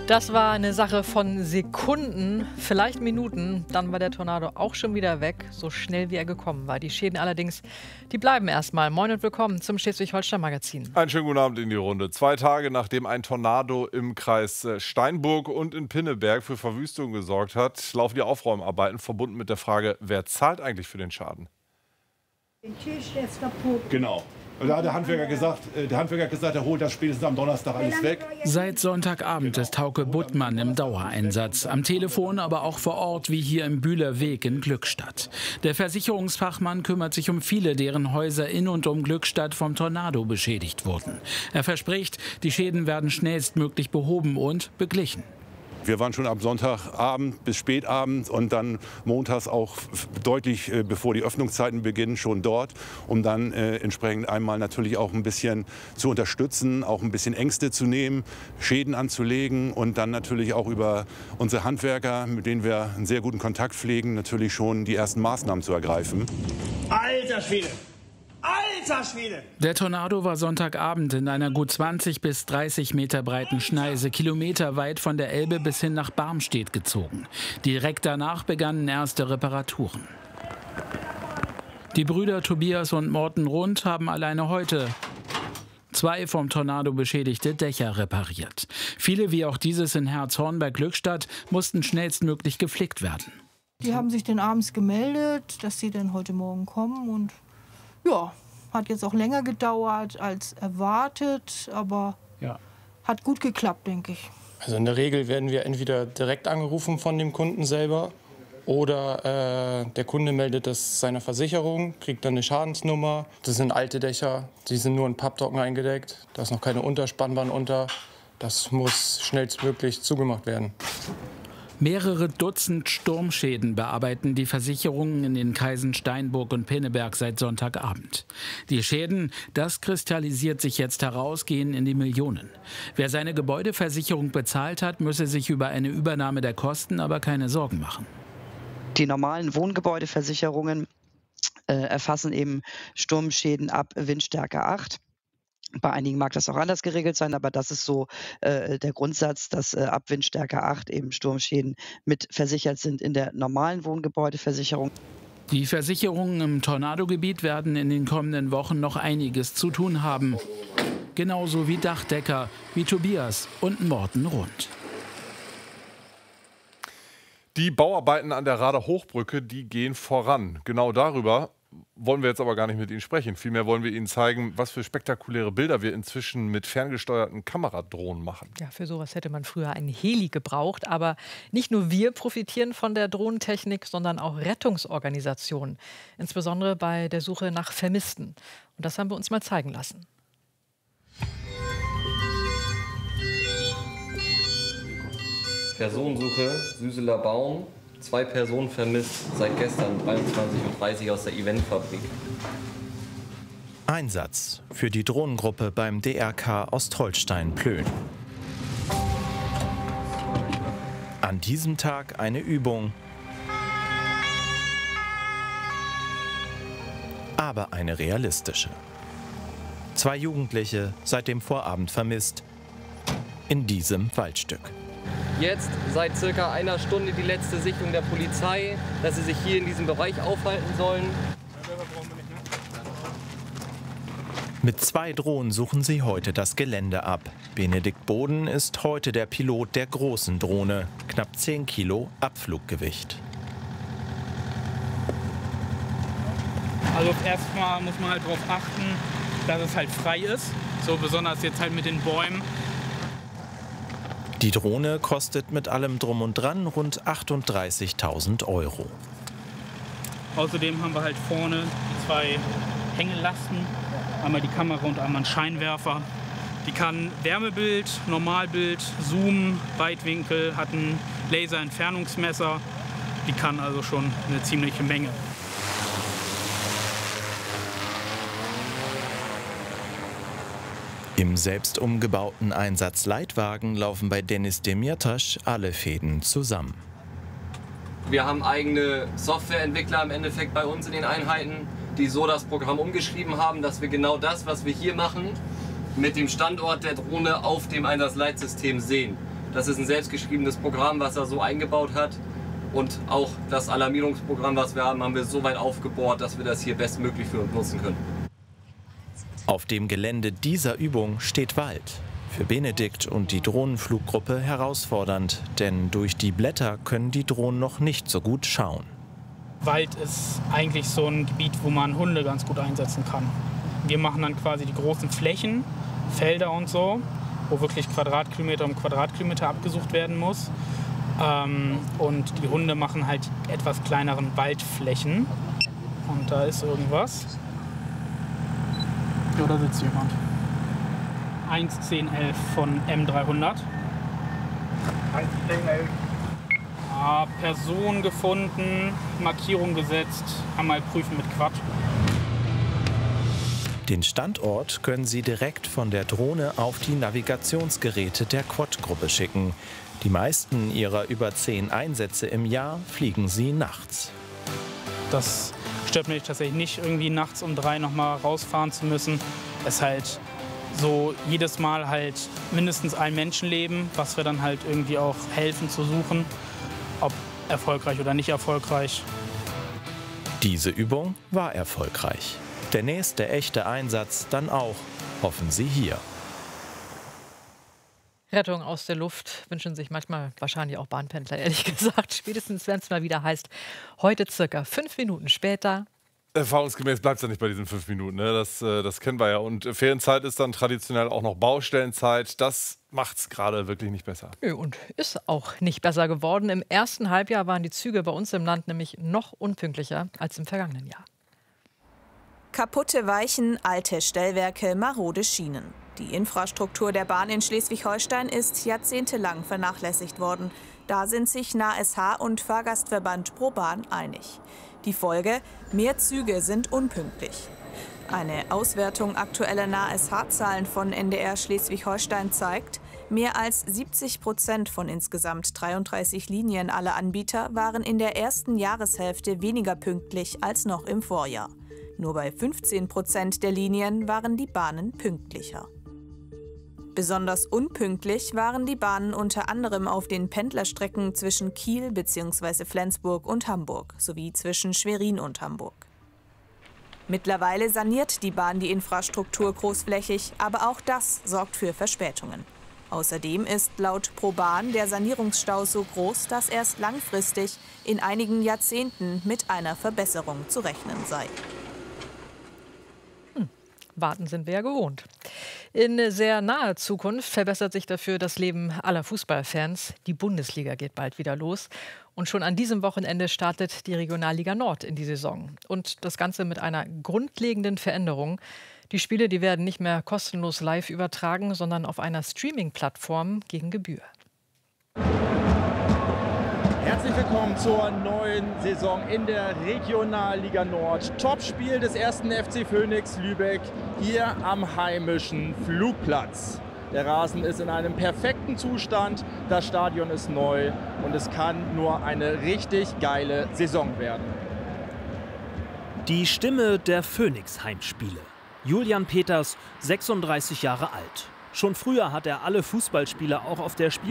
Das war eine Sache von Sekunden, vielleicht Minuten. Dann war der Tornado auch schon wieder weg, so schnell wie er gekommen war. Die Schäden allerdings, die bleiben erstmal. Moin und willkommen zum Schleswig-Holstein-Magazin. Einen schönen guten Abend in die Runde. 2 Tage nachdem ein Tornado im Kreis Steinburg und in Pinneberg für Verwüstung gesorgt hat, laufen die Aufräumarbeiten, verbunden mit der Frage, wer zahlt eigentlich für den Schaden? Der Tisch, der ist kaputt. Genau. Da hat der Handwerker hat gesagt, er holt das spätestens am Donnerstag alles weg. Seit Sonntagabend ist Hauke Buttmann im Dauereinsatz. Am Telefon, aber auch vor Ort, wie hier im Bühlerweg in Glückstadt. Der Versicherungsfachmann kümmert sich um viele, deren Häuser in und um Glückstadt vom Tornado beschädigt wurden. Er verspricht, die Schäden werden schnellstmöglich behoben und beglichen. Wir waren schon am Sonntagabend bis spätabend und dann montags auch deutlich bevor die Öffnungszeiten beginnen schon dort, um dann entsprechend einmal natürlich auch ein bisschen zu unterstützen, auch ein bisschen Ängste zu nehmen, Schäden anzulegen und dann natürlich auch über unsere Handwerker, mit denen wir einen sehr guten Kontakt pflegen, natürlich schon die ersten Maßnahmen zu ergreifen. Alter Schwede! Alter Schwede! Der Tornado war Sonntagabend in einer gut 20 bis 30 Meter breiten Schneise kilometerweit von der Elbe bis hin nach Barmstedt gezogen. Direkt danach begannen erste Reparaturen. Die Brüder Tobias und Morten Rund haben alleine heute 2 vom Tornado beschädigte Dächer repariert. Viele, wie auch dieses in Herzhorn bei Glückstadt, mussten schnellstmöglich geflickt werden. Die haben sich dann abends gemeldet, dass sie dann heute Morgen kommen und ja, hat jetzt auch länger gedauert als erwartet, aber ja, hat gut geklappt, denke ich. Also in der Regel werden wir entweder direkt angerufen von dem Kunden selber oder der Kunde meldet das seiner Versicherung, kriegt dann eine Schadensnummer. Das sind alte Dächer, die sind nur in Pappdocken eingedeckt, da ist noch keine Unterspannbahn unter. Das muss schnellstmöglich zugemacht werden. Mehrere Dutzend Sturmschäden bearbeiten die Versicherungen in den Kreisen Steinburg und Pinneberg seit Sonntagabend. Die Schäden, das kristallisiert sich jetzt heraus, gehen in die Millionen. Wer seine Gebäudeversicherung bezahlt hat, müsse sich über eine Übernahme der Kosten aber keine Sorgen machen. Die normalen Wohngebäudeversicherungen erfassen eben Sturmschäden ab Windstärke 8. Bei einigen mag das auch anders geregelt sein, aber das ist so der Grundsatz, dass ab Windstärke 8 eben Sturmschäden mit versichert sind in der normalen Wohngebäudeversicherung. Die Versicherungen im Tornadogebiet werden in den kommenden Wochen noch einiges zu tun haben. Genauso wie Dachdecker, wie Tobias und Morten Rund. Die Bauarbeiten an der Rader Hochbrücke, die gehen voran. Genau darüber wollen wir jetzt aber gar nicht mit Ihnen sprechen. Vielmehr wollen wir Ihnen zeigen, was für spektakuläre Bilder wir inzwischen mit ferngesteuerten Kameradrohnen machen. Ja, für sowas hätte man früher einen Heli gebraucht. Aber nicht nur wir profitieren von der Drohnentechnik, sondern auch Rettungsorganisationen. Insbesondere bei der Suche nach Vermissten. Und das haben wir uns mal zeigen lassen. Personensuche, Süseler Baum. 2 Personen vermisst seit gestern 23:30 Uhr aus der Eventfabrik. Einsatz für die Drohnengruppe beim DRK Ostholstein-Plön. An diesem Tag eine Übung, aber eine realistische. 2 Jugendliche seit dem Vorabend vermisst in diesem Waldstück. Jetzt seit circa einer Stunde die letzte Sichtung der Polizei, dass sie sich hier in diesem Bereich aufhalten sollen. Mit 2 Drohnen suchen sie heute das Gelände ab. Benedikt Boden ist heute der Pilot der großen Drohne, knapp 10 Kilo Abfluggewicht. Also erstmal muss man halt darauf achten, dass es halt frei ist, so besonders jetzt halt mit den Bäumen. Die Drohne kostet mit allem Drum und Dran rund 38.000 €. Außerdem haben wir halt vorne 2 Hängelasten, einmal die Kamera und einmal einen Scheinwerfer. Die kann Wärmebild, Normalbild, Zoom, Weitwinkel, hat ein Laserentfernungsmesser. Die kann also schon eine ziemliche Menge. Im selbst umgebauten Einsatzleitwagen laufen bei Dennis Demirtas alle Fäden zusammen. Wir haben eigene Softwareentwickler im Endeffekt bei uns in den Einheiten, die so das Programm umgeschrieben haben, dass wir genau das, was wir hier machen, mit dem Standort der Drohne auf dem Einsatzleitsystem sehen. Das ist ein selbstgeschriebenes Programm, was er so eingebaut hat. Und auch das Alarmierungsprogramm, was wir haben, haben wir so weit aufgebohrt, dass wir das hier bestmöglich für uns nutzen können. Auf dem Gelände dieser Übung steht Wald. Für Benedikt und die Drohnenfluggruppe herausfordernd, denn durch die Blätter können die Drohnen noch nicht so gut schauen. Wald ist eigentlich so ein Gebiet, wo man Hunde ganz gut einsetzen kann. Wir machen dann quasi die großen Flächen, Felder und so, wo wirklich Quadratkilometer um Quadratkilometer abgesucht werden muss. Und die Hunde machen halt etwas kleineren Waldflächen. Und da ist irgendwas. Ja, da sitzt jemand. 11011 von M300. 11011. Person gefunden, Markierung gesetzt, einmal prüfen mit Quad. Den Standort können Sie direkt von der Drohne auf die Navigationsgeräte der Quad-Gruppe schicken. Die meisten ihrer über 10 Einsätze im Jahr fliegen sie nachts. Das stört mich tatsächlich nicht, irgendwie nachts um 3 noch mal rausfahren zu müssen. Es ist halt so jedes Mal halt mindestens ein Menschenleben, was wir dann halt irgendwie auch helfen zu suchen, ob erfolgreich oder nicht erfolgreich. Diese Übung war erfolgreich. Der nächste echte Einsatz dann auch, hoffen Sie hier. Rettung aus der Luft wünschen sich manchmal wahrscheinlich auch Bahnpendler, ehrlich gesagt. Spätestens, wenn es mal wieder heißt, heute circa 5 Minuten später. Erfahrungsgemäß bleibt es ja nicht bei diesen 5 Minuten. Ne? Das kennen wir ja. Und Ferienzeit ist dann traditionell auch noch Baustellenzeit. Das macht es gerade wirklich nicht besser. Und ist auch nicht besser geworden. Im ersten Halbjahr waren die Züge bei uns im Land nämlich noch unpünktlicher als im vergangenen Jahr. Kaputte Weichen, alte Stellwerke, marode Schienen. Die Infrastruktur der Bahn in Schleswig-Holstein ist jahrzehntelang vernachlässigt worden. Da sind sich NASH und Fahrgastverband ProBahn einig. Die Folge: mehr Züge sind unpünktlich. Eine Auswertung aktueller NASH-Zahlen von NDR Schleswig-Holstein zeigt, mehr als 70% von insgesamt 33 Linien aller Anbieter waren in der ersten Jahreshälfte weniger pünktlich als noch im Vorjahr. Nur bei 15% der Linien waren die Bahnen pünktlicher. Besonders unpünktlich waren die Bahnen unter anderem auf den Pendlerstrecken zwischen Kiel bzw. Flensburg und Hamburg sowie zwischen Schwerin und Hamburg. Mittlerweile saniert die Bahn die Infrastruktur großflächig, aber auch das sorgt für Verspätungen. Außerdem ist laut ProBahn der Sanierungsstau so groß, dass erst langfristig in einigen Jahrzehnten mit einer Verbesserung zu rechnen sei. Warten sind wir ja gewohnt. In sehr naher Zukunft verbessert sich dafür das Leben aller Fußballfans. Die Bundesliga geht bald wieder los. Und schon an diesem Wochenende startet die Regionalliga Nord in die Saison. Und das Ganze mit einer grundlegenden Veränderung. Die Spiele, die werden nicht mehr kostenlos live übertragen, sondern auf einer Streaming-Plattform gegen Gebühr. Herzlich willkommen zur neuen Saison in der Regionalliga Nord. Topspiel des 1. FC Phönix Lübeck hier am heimischen Flugplatz. Der Rasen ist in einem perfekten Zustand, das Stadion ist neu und es kann nur eine richtig geile Saison werden. Die Stimme der Phönix-Heimspiele. Julian Peters, 36 Jahre alt. Schon früher hat er alle Fußballspiele auch auf der